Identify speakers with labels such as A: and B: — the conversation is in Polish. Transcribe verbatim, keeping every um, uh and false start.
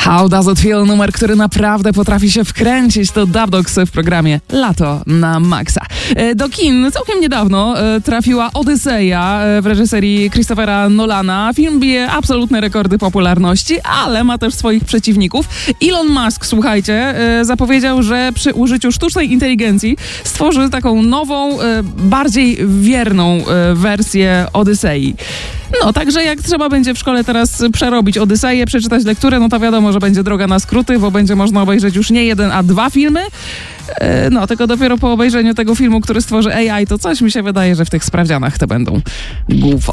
A: How Does It Feel? Numer, który naprawdę potrafi się wkręcić. To Dub Dogs w programie Lato na Maxa. Do kin całkiem niedawno trafiła Odyseja w reżyserii Christophera Nolana. Film bije absolutne rekordy popularności, ale ma też swoich przeciwników. Elon Musk, słuchajcie, zapowiedział, że przy użyciu sztucznej inteligencji stworzy taką nową, bardziej wierną wersję Odysei. No, także jak trzeba będzie w szkole teraz przerobić Odyseję, przeczytać lekturę, no to wiadomo, że będzie droga na skróty, bo będzie można obejrzeć już nie jeden, a dwa filmy. No, tylko dopiero po obejrzeniu tego filmu, który stworzy A I, to coś mi się wydaje, że w tych sprawdzianach to będą głupot.